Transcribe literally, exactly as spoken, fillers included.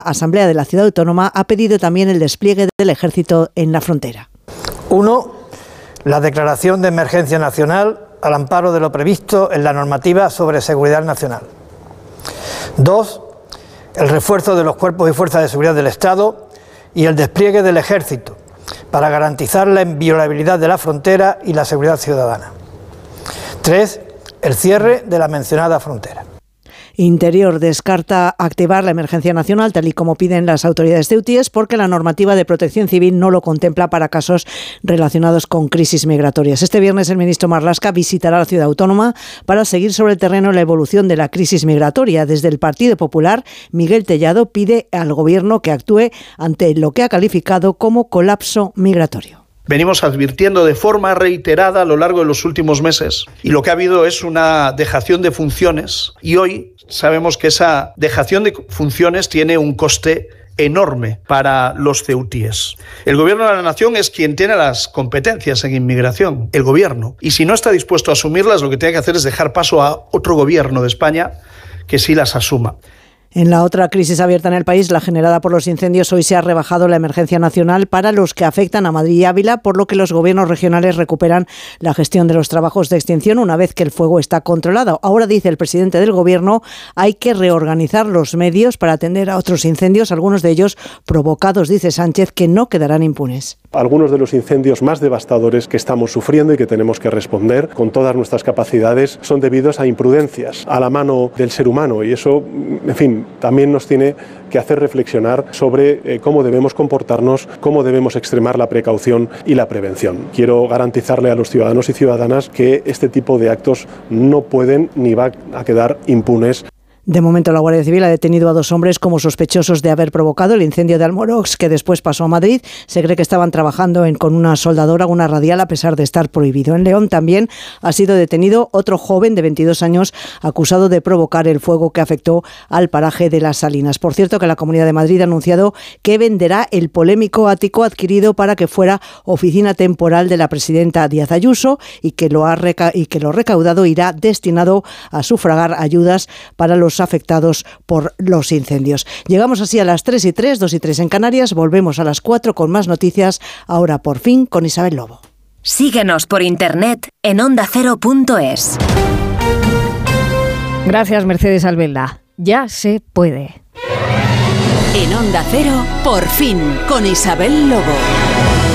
Asamblea de la Ciudad Autónoma ha pedido también el despliegue del ejército en la frontera. Uno, la declaración de emergencia nacional al amparo de lo previsto en la normativa sobre seguridad nacional. Dos, el refuerzo de los cuerpos y fuerzas de seguridad del Estado y el despliegue del ejército para garantizar la inviolabilidad de la frontera y la seguridad ciudadana. Tres, el cierre de la mencionada frontera. Interior descarta activar la emergencia nacional, tal y como piden las autoridades ceutíes, porque la normativa de protección civil no lo contempla para casos relacionados con crisis migratorias. Este viernes el ministro Marlaska visitará la Ciudad Autónoma para seguir sobre el terreno la evolución de la crisis migratoria. Desde el Partido Popular, Miguel Tellado pide al Gobierno que actúe ante lo que ha calificado como colapso migratorio. Venimos advirtiendo de forma reiterada a lo largo de los últimos meses y lo que ha habido es una dejación de funciones y hoy sabemos que esa dejación de funciones tiene un coste enorme para los ceutíes. El Gobierno de la Nación es quien tiene las competencias en inmigración, el Gobierno, y si no está dispuesto a asumirlas, lo que tiene que hacer es dejar paso a otro Gobierno de España que sí las asuma. En la otra crisis abierta en el país, la generada por los incendios, hoy se ha rebajado la emergencia nacional para los que afectan a Madrid y Ávila, por lo que los gobiernos regionales recuperan la gestión de los trabajos de extinción una vez que el fuego está controlado. Ahora, dice el presidente del Gobierno, hay que reorganizar los medios para atender a otros incendios, algunos de ellos provocados, dice Sánchez, que no quedarán impunes. Algunos de los incendios más devastadores que estamos sufriendo y que tenemos que responder con todas nuestras capacidades son debidos a imprudencias, a la mano del ser humano, y eso, en fin, también nos tiene que hacer reflexionar sobre eh, cómo debemos comportarnos, cómo debemos extremar la precaución y la prevención. Quiero garantizarle a los ciudadanos y ciudadanas que este tipo de actos no pueden ni van a quedar impunes. De momento, la Guardia Civil ha detenido a dos hombres como sospechosos de haber provocado el incendio de Almorox, que después pasó a Madrid. Se cree que estaban trabajando en, con una soldadora, una radial, a pesar de estar prohibido. En León también ha sido detenido otro joven de veintidós años acusado de provocar el fuego que afectó al paraje de Las Salinas. Por cierto, que la Comunidad de Madrid ha anunciado que venderá el polémico ático adquirido para que fuera oficina temporal de la presidenta Díaz Ayuso y que lo, ha reca- y que lo recaudado irá destinado a sufragar ayudas para los afectados por los incendios. Llegamos así a las tres y tres, dos y tres en Canarias. Volvemos a las cuatro con más noticias, ahora por fin con Isabel Lobo. Síguenos por internet en onda cero punto es. Gracias, Mercedes Albelda. Ya se puede. En Onda Cero, por fin, con Isabel Lobo.